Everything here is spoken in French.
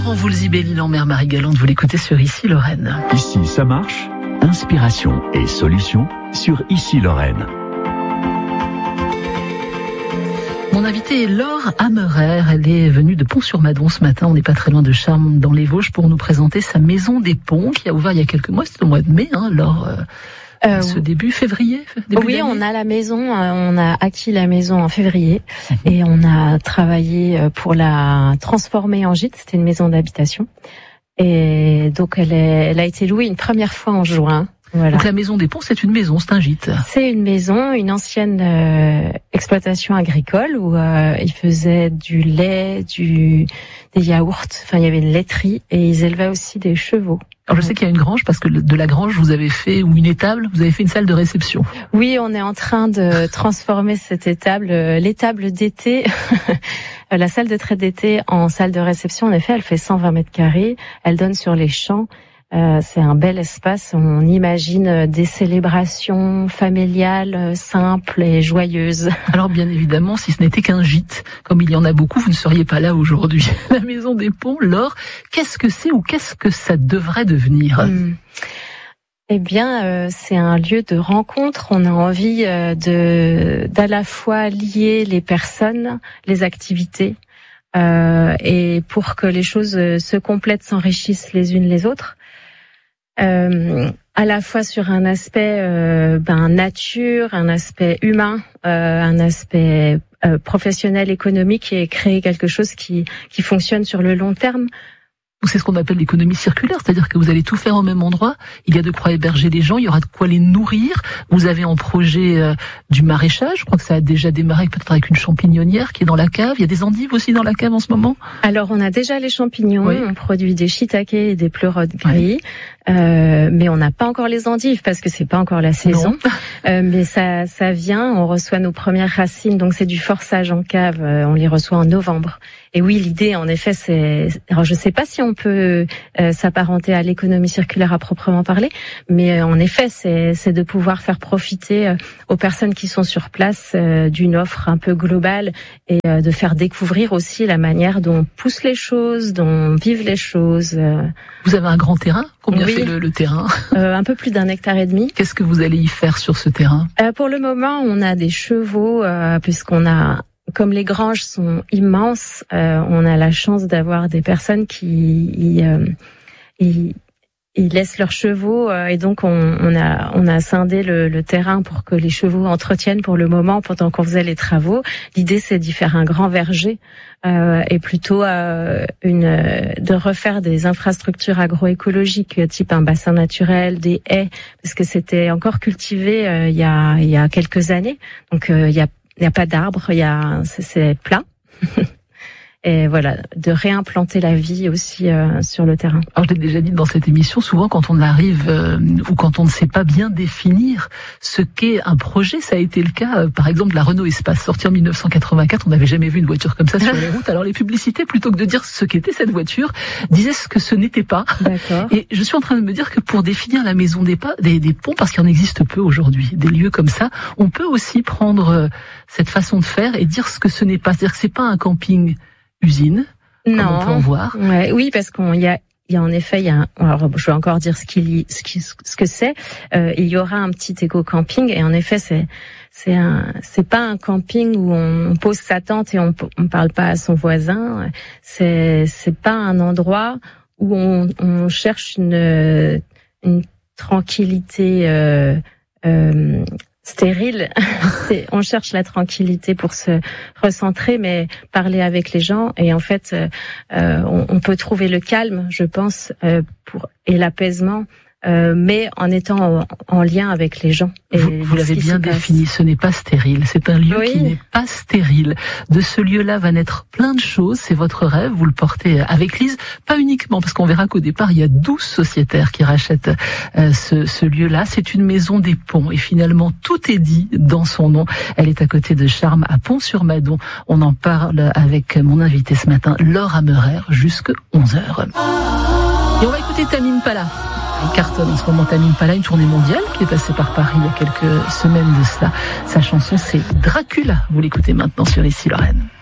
On vous le dit, Belle-Île-en-Mer, Marie Galante, vous l'écoutez sur Ici Lorraine. Ici, ça marche. Inspiration et solutions sur Ici Lorraine. Mon invitée est Laure Hammerer. Elle est venue de Pont-sur-Madon ce matin. On n'est pas très loin de Charmes dans les Vosges pour nous présenter sa maison des Ponts qui a ouvert il y a quelques mois. C'était au mois de mai, Laure. Ce début février Oui, d'année. on a la maison, on a acquis la maison en février et on a travaillé pour la transformer en gîte. C'était une maison d'habitation et donc elle a été louée une première fois en juin. Voilà. Donc la maison des Ponts, c'est une maison, c'est un gîte. C'est une maison, une ancienne exploitation agricole où ils faisaient du lait, des yaourts. Enfin, il y avait une laiterie et ils élevaient aussi des chevaux. Alors je sais qu'il y a une grange parce que de la grange vous avez fait, ou une étable, vous avez fait une salle de réception. Oui, on est en train de transformer cette étable, l'étable d'été, la salle de traite d'été en salle de réception. En effet, elle fait 120 mètres carrés, elle donne sur les champs. C'est un bel espace. On imagine des célébrations familiales, simples et joyeuses. Alors bien évidemment, si ce n'était qu'un gîte, comme il y en a beaucoup, vous ne seriez pas là aujourd'hui. La maison des Ponts, Laure, qu'est-ce que c'est ou qu'est-ce que ça devrait devenir ? Eh bien, c'est un lieu de rencontre. On a envie d'à la fois lier les personnes, les activités, et pour que les choses se complètent, s'enrichissent les unes les autres. À la fois sur un aspect nature, un aspect humain, un aspect professionnel, économique, et créer quelque chose qui fonctionne sur le long terme. C'est ce qu'on appelle l'économie circulaire, c'est-à-dire que vous allez tout faire au même endroit. Il y a de quoi héberger les gens, il y aura de quoi les nourrir. Vous avez en projet du maraîchage, je crois que ça a déjà démarré peut-être avec une champignonnière qui est dans la cave. Il y a des endives aussi dans la cave en ce moment. Alors on a déjà les champignons, oui. On produit des shiitakes et des pleurotes gris, mais on n'a pas encore les endives parce que c'est pas encore la saison. Mais ça vient, on reçoit nos premières racines, donc c'est du forçage en cave, on les reçoit en novembre. Et oui, l'idée, en effet, alors je sais pas si on peut s'apparenter à l'économie circulaire à proprement parler, mais en effet, c'est de pouvoir faire profiter aux personnes qui sont sur place d'une offre un peu globale et de faire découvrir aussi la manière dont poussent les choses, dont vivent les choses. Vous avez un grand terrain ? Combien oui. fait le terrain ? Un peu plus d'1,5 hectare. Qu'est-ce que vous allez y faire sur ce terrain ? Pour le moment, on a des chevaux, puisqu'on a... Comme les granges sont immenses, on a la chance d'avoir des personnes qui ils laissent leurs chevaux et donc on a scindé le terrain pour que les chevaux entretiennent pour le moment pendant qu'on faisait les travaux. L'idée c'est d'y faire un grand verger et plutôt de refaire des infrastructures agroécologiques type un bassin naturel, des haies parce que c'était encore cultivé il y a quelques années. Donc il y a pas d'arbres, c'est plat. Et voilà, de réimplanter la vie aussi sur le terrain. Alors je l'ai déjà dit dans cette émission, souvent quand on arrive ou quand on ne sait pas bien définir ce qu'est un projet, ça a été le cas par exemple de la Renault Espace, sortie en 1984, on n'avait jamais vu une voiture comme ça sur les routes. Alors les publicités, plutôt que de dire ce qu'était cette voiture, disaient ce que ce n'était pas. D'accord. Et je suis en train de me dire que pour définir la maison des ponts, parce qu'il en existe peu aujourd'hui, des lieux comme ça, on peut aussi prendre cette façon de faire et dire ce que ce n'est pas. C'est-à-dire que c'est pas un camping usine, non. Comme on peut en voir. Ouais, oui, parce qu'il y a en effet, alors je vais encore dire ce que c'est. Il y aura un petit éco-camping et en effet c'est pas un camping où on pose sa tente et on parle pas à son voisin. C'est pas un endroit où on cherche une tranquillité stérile. On cherche la tranquillité pour se recentrer, mais parler avec les gens. Et en fait, on peut trouver le calme, je pense, et l'apaisement, mais en étant en lien avec les gens. Et vous l'avez bien défini, ce n'est pas stérile. C'est un lieu qui n'est pas stérile. De ce lieu-là va naître plein de choses. C'est votre rêve, vous le portez avec Lise. Pas uniquement, parce qu'on verra qu'au départ, il y a 12 sociétaires qui rachètent ce lieu-là. C'est une maison des Ponts. Et finalement, tout est dit dans son nom. Elle est à côté de Charmes, à Pont-sur-Madon. On en parle avec mon invité ce matin, Laure Hammerer, jusqu'à 11h. Et on va écouter Tame Impala. Il cartonne en ce moment Tame Impala, une tournée mondiale qui est passée par Paris il y a quelques semaines de cela. Sa chanson c'est Dracula. Vous l'écoutez maintenant sur Ici Lorraine.